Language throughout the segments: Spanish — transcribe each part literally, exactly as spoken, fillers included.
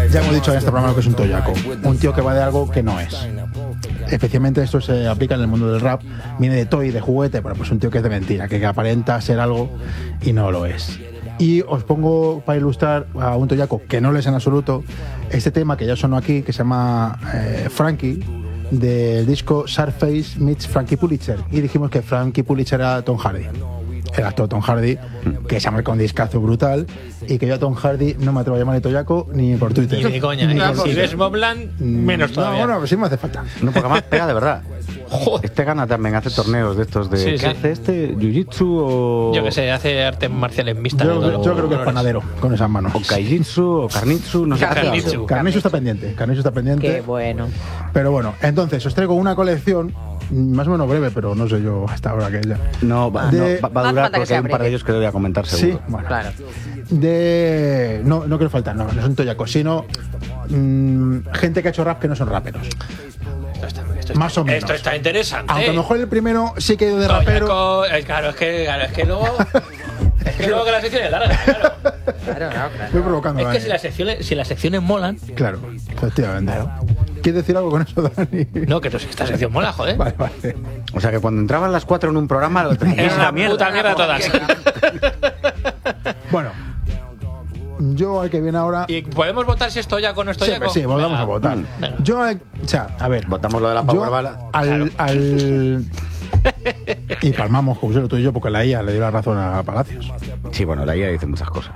Ya hemos dicho en este programa lo que es un toyaco. Un tío que va de algo que no es. Especialmente esto se aplica en el mundo del rap. Viene de toy, de juguete, pero pues un tío que es de mentira, que, que aparenta ser algo y no lo es. Y os pongo para ilustrar a un toyaco que no lo es en absoluto, este tema que ya sonó aquí, que se llama eh, Frankie, del disco Surface meets Frankie Pulitzer. Y dijimos que Frankie Pulitzer era Tom Hardy. El actor Tom Hardy, que se ha marcado un discazo brutal, y que yo a Tom Hardy no me atrevo a llamarle toyaco ni por Twitter. Ni de coña. Ni Ni por si Twitter. ves Mobland, menos todavía. No, bueno, pues sí me hace falta. No, porque más pega de verdad. Joder. Este gana también, hace torneos de estos de... Sí, ¿Qué sí. hace este? ¿Jiu-jitsu o...? Yo que sé, hace artes marciales mixtas. Yo, de todos yo los creo que es colores. panadero con esas manos. O Kaijitsu o Karnitsu, no sé qué hace. Karnitsu. Carnizo está pendiente, Carnizo está pendiente. Qué bueno. Pero bueno, entonces os traigo una colección más o menos breve, pero no sé yo hasta ahora que es ya. No, va, De- no, va, va a No hace durar falta que porque sea hay un par de breve. ellos que voy a comentar Sí, seguro. bueno. Claro. De. No, no quiero faltar, no, no son toyacos, sino mm, gente que ha hecho rap que no son raperos. Esto está, esto Más está- o menos. Esto está interesante. Aunque a lo mejor el primero sí que ha ido de rapero. Toyaco, eh, claro, es que, claro, es que luego. Es que luego que la sección es larga, claro. Claro, no, claro. Estoy provocando. Es que Dani. si las secciones, si las secciones molan. Claro, efectivamente. ¿Quieres decir algo con eso, Dani? No, que no, si esta sección mola, joder. Vale, vale. O sea que cuando entraban las cuatro en un programa lo teníais Es la la mierda. puta mierda todas. Bueno, yo al que viene ahora. ¿Y podemos votar si estoy ya con esto Sí, ya? sí, volvamos a votar. Venga. Yo, al- o sea, a ver. Votamos lo de la Yo Powerball. al, al y palmamos como se lo tú y yo porque la I A le dio la razón a Palacios. Sí, bueno, la I A dice muchas cosas.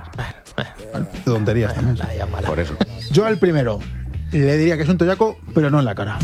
Tonterías también. Vaya mala. Por eso. Yo al primero le diría que es un toyaco, pero no en la cara.